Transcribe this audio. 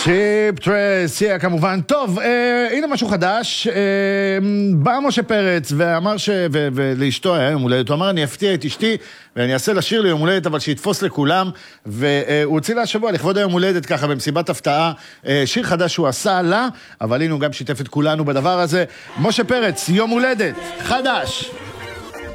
צ'יפ טרייס, כמובן. טוב, הנה משהו חדש. בא משה פרץ ואמר ולאשתו היה יום הולדת, הוא אמר אני אפתיע את אשתי ואני אעשה לשיר לי יום הולדת אבל שיתפוס לכולם, והוא הוציא לה השבוע לכבוד היום הולדת ככה במסיבת הפתעה שיר חדש שהוא עשה לה, אבל הנה הוא גם שיתף את כולנו בדבר הזה. משה פרץ, יום הולדת חדש.